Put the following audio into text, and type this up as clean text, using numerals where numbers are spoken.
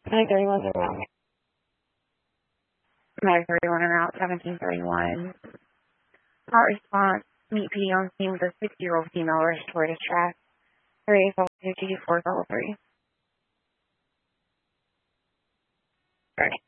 931 around. 931 and out, 1731. Hot response, meet PD on scene with a 60-year-old female restorative track. 3852 G4 level 3. Right.